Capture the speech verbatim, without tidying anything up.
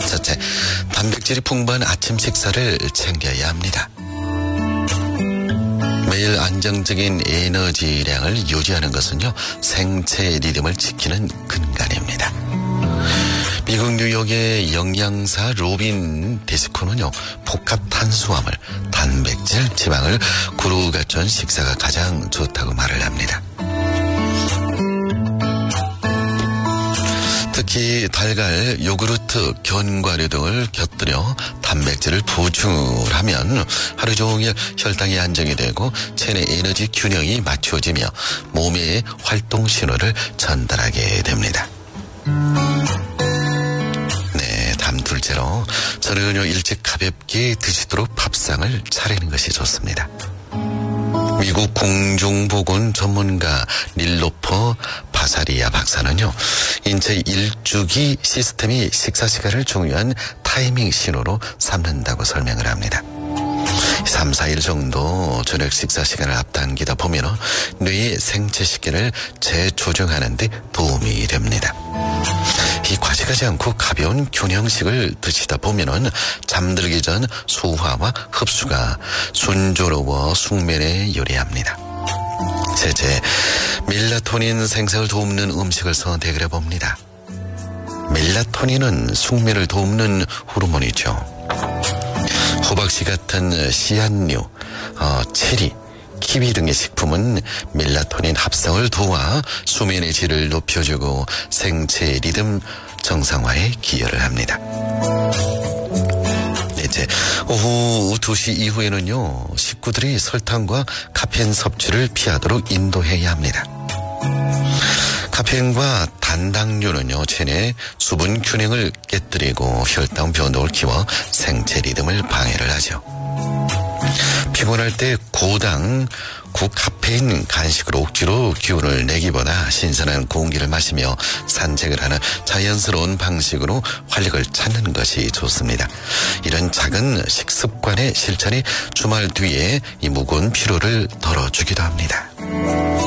첫째, 단백질이 풍부한 아침 식사를 챙겨야 합니다. 매일 안정적인 에너지량을 유지하는 것은요, 생체 리듬을 지키는 근간입니다. 미국 뉴욕의 영양사 로빈 디스코는요, 복합 탄수화물, 단백질, 지방을 고루 갖춘 식사가 가장 좋다고 말을 합니다. 특히 달걀, 요구르트, 견과류 등을 곁들여 단백질을 보충하면 하루 종일 혈당이 안정이 되고 체내 에너지 균형이 맞춰지며 몸의 활동 신호를 전달하게 됩니다. 네, 다음 둘째로 저녁은요, 일찍 가볍게 드시도록 밥상을 차리는 것이 좋습니다. 미국 공중보건 전문가 닐로퍼 바사리아 박사는요, 인체 일주기 시스템이 식사 시간을 중요한 타이밍 신호로 삼는다고 설명을 합니다. 삼, 사 일 정도 저녁 식사 시간을 앞당기다 보면 뇌의 생체 시계를 재조정하는 데 도움이 됩니다. 이 과식하지 않고 가벼운 균형식을 드시다 보면은 잠들기 전 소화와 흡수가 순조로워 숙면에 유리합니다. 셋째, 멜라토닌 생성을 돕는 음식을 선택을 해봅니다. 멜라토닌은 숙면을 돕는 호르몬이죠. 호박씨 같은 씨앗류, 어, 체리, 키위 등의 식품은 멜라토닌 합성을 도와 수면의 질을 높여주고 생체 리듬 정상화에 기여를 합니다. 넷째, 오후 두 시 이후에는요, 식구들이 설탕과 카페인 섭취를 피하도록 인도해야 합니다. 카페인과 단당류는요, 체내 수분 균형을 깨뜨리고 혈당 변동을 키워 생체 리듬을 방해를 하죠. 피곤할 때 고당, 고카페인 간식으로 억지로 기운을 내기보다 신선한 공기를 마시며 산책을 하는 자연스러운 방식으로 활력을 찾는 것이 좋습니다. 이런 작은 식습관의 실천이 주말 뒤에 이 무거운 피로를 덜어주기도 합니다.